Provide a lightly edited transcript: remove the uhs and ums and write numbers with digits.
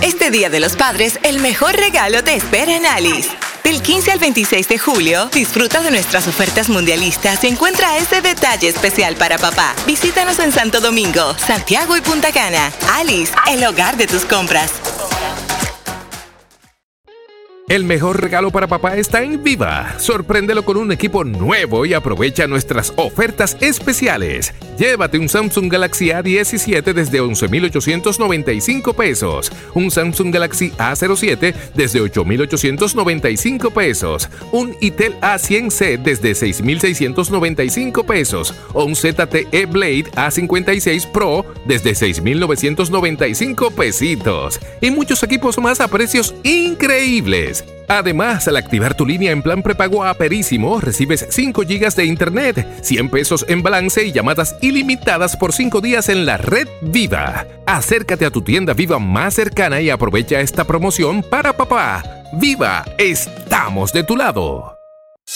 Este Día de los Padres, el mejor regalo te espera en Alice. Del 15 al 26 de julio, disfruta de nuestras ofertas mundialistas y encuentra ese detalle especial para papá. Visítanos en Santo Domingo, Santiago y Punta Cana. Alice, el hogar de tus compras. El mejor regalo para papá está en Viva. Sorpréndelo con un equipo nuevo y aprovecha nuestras ofertas especiales. Llévate un Samsung Galaxy A17 desde 11,895 pesos. Un Samsung Galaxy A07 desde 8,895 pesos. Un Itel A100C desde 6,695 pesos. O un ZTE Blade A56 Pro desde 6,995 pesitos. Y muchos equipos más a precios increíbles. Además, al activar tu línea en plan prepago Aperísimo, recibes 5 GB de internet, 100 pesos en balance y llamadas ilimitadas por 5 días en la red Viva. Acércate a tu tienda Viva más cercana y aprovecha esta promoción para papá. Viva, estamos de tu lado.